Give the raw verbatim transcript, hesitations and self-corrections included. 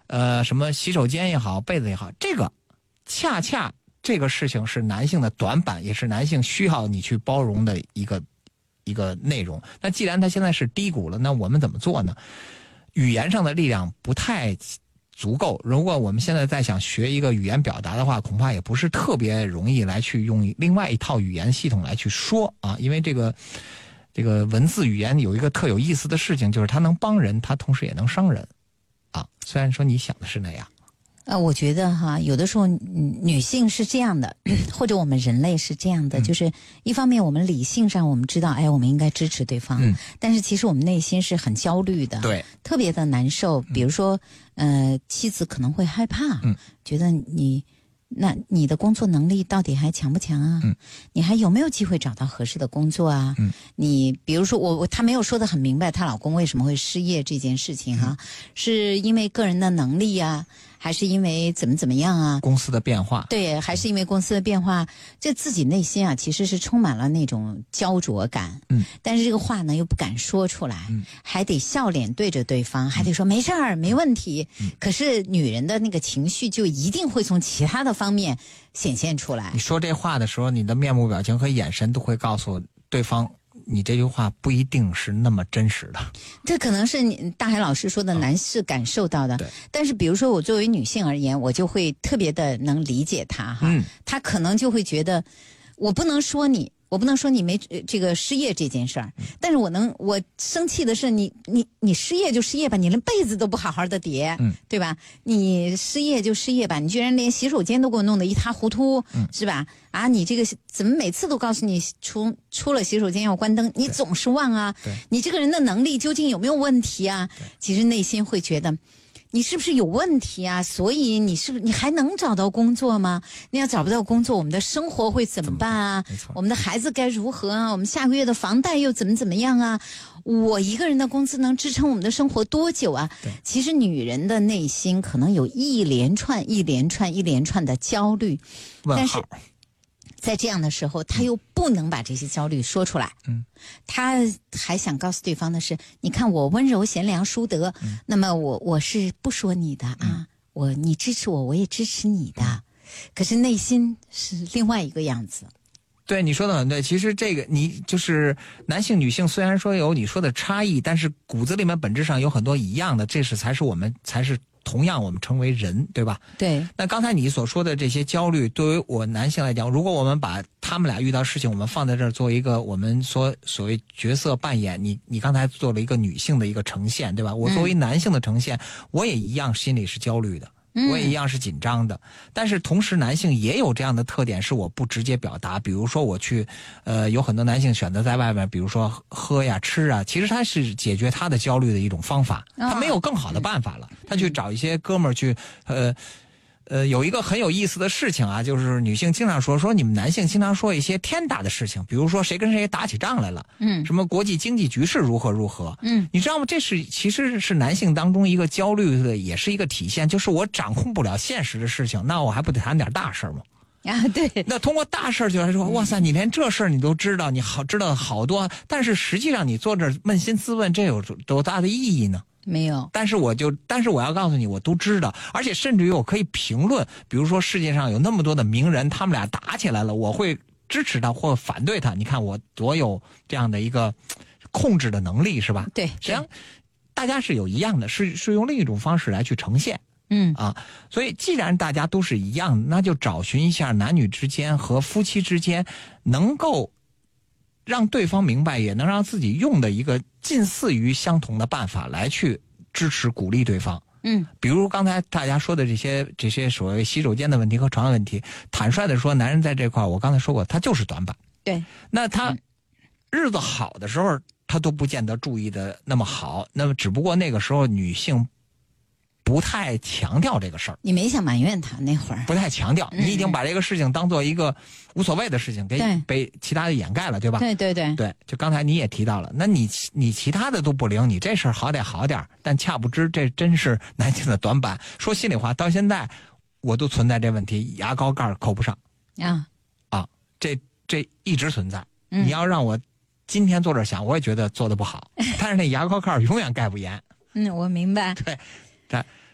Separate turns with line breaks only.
呃，什么洗手间也好，被子也好，这个恰恰这个事情是男性的短板，也是男性需要你去包容的一个一个内容。那既然它现在是低谷了，那我们怎么做呢？语言上的力量不太足够，如果我们现在再想学一个语言表达的话，恐怕也不是特别容易来去用另外一套语言系统来去说啊，因为这个这个文字语言有一个特有意思的事情，就是它能帮人，它同时也能伤人啊。虽然说你想的是那样。
呃，我觉得哈，有的时候女性是这样的，或者我们人类是这样的，嗯、就是一方面我们理性上我们知道，哎，我们应该支持对方，嗯、但是其实我们内心是很焦虑的，
对，
特别的难受。比如说，嗯、呃，妻子可能会害怕，嗯、觉得你。那你的工作能力到底还强不强啊？嗯，你还有没有机会找到合适的工作啊？嗯，你比如说我我她没有说得很明白，她老公为什么会失业这件事情哈、啊嗯，是因为个人的能力啊，还是因为怎么怎么样啊？
公司的变化，
对，还是因为公司的变化，这自己内心啊其实是充满了那种焦灼感。嗯，但是这个话呢又不敢说出来，嗯，还得笑脸对着对方，还得说没事儿，没问题。嗯，可是女人的那个情绪就一定会从其他的方面显现出来。
你说这话的时候，你的面部表情和眼神都会告诉对方，你这句话不一定是那么真实的。
这可能是你大海老师说的男士感受到的、哦、但是比如说我作为女性而言，我就会特别的能理解他哈、嗯，他可能就会觉得我不能说你我不能说你没这个失业这件事儿，但是我能我生气的是你你你失业就失业吧，你连被子都不好好的叠，嗯，对吧？你失业就失业吧，你居然连洗手间都给我弄得一塌糊涂，嗯，是吧？啊，你这个怎么每次都告诉你出出了洗手间要关灯，你总是忘啊？你这个人的能力究竟有没有问题啊？其实内心会觉得。你是不是有问题啊？所以你是不是你还能找到工作吗？你要找不到工作，我们的生活会怎么办啊？我们的孩子该如何啊？我们下个月的房贷又怎么怎么样啊？我一个人的工资能支撑我们的生活多久啊？其实女人的内心可能有一连串、一连串、一连串的焦虑，但是在这样的时候，他又不能把这些焦虑说出来。嗯，他还想告诉对方的是，你看我温柔贤良淑德，嗯、那么我我是不说你的啊，嗯、我你支持我，我也支持你的，嗯、可是内心是另外一个样子。
对，你说的很对。其实这个你就是男性女性，虽然说有你说的差异，但是骨子里面本质上有很多一样的，这是才是我们才是。同样我们成为人，对吧？
对。
那刚才你所说的这些焦虑，对于我男性来讲，如果我们把他们俩遇到事情，我们放在这儿做一个我们说所谓角色扮演，你你刚才做了一个女性的一个呈现，对吧？我作为男性的呈现，嗯、我也一样心里是焦虑的。我也一样是紧张的，嗯、但是同时男性也有这样的特点，是我不直接表达。比如说我去，呃，有很多男性选择在外面，比如说喝呀、吃啊，其实他是解决他的焦虑的一种方法，他没有更好的办法了，他去找一些哥们儿去，呃。呃，有一个很有意思的事情啊，就是女性经常说说你们男性经常说一些天大的事情，比如说谁跟谁打起仗来了，嗯，什么国际经济局势如何如何，嗯，你知道吗？这是其实是男性当中一个焦虑的，也是一个体现，就是我掌控不了现实的事情，那我还不得谈点大事吗？
啊，对。
那通过大事就来说，哇塞，你连这事儿你都知道，你好知道好多，但是实际上你坐这儿扪心自问，这有多大的意义呢？
没有，
但是我就，但是我要告诉你，我都知道，而且甚至于我可以评论，比如说世界上有那么多的名人，他们俩打起来了，我会支持他或反对他。你看我多有这样的一个控制的能力，是吧？
对，
实际上大家是有一样的，是是用另一种方式来去呈现。嗯啊，所以既然大家都是一样的，那就找寻一下男女之间和夫妻之间能够让对方明白，也能让自己用的一个近似于相同的办法来去支持鼓励对方。嗯，比如刚才大家说的这些这些所谓洗手间的问题和床的问题，坦率的说，男人在这块我刚才说过，他就是短板。
对，
那他日子好的时候，他都不见得注意的那么好，那么只不过那个时候女性不太强调这个事儿。
你没想埋怨他那会儿，
不太强调，你已经把这个事情当做一个无所谓的事情，给被其他的掩盖了，对吧？
对对对
对，就刚才你也提到了，那你你其他的都不灵，你这事儿好得好点，但恰不知这真是男性的短板。说心里话，到现在我都存在这问题，牙膏盖扣不上啊啊，这这一直存在。嗯、你要让我今天坐这想，我也觉得做的不好，但是那牙膏盖永远盖不严。
嗯，我明白。
对。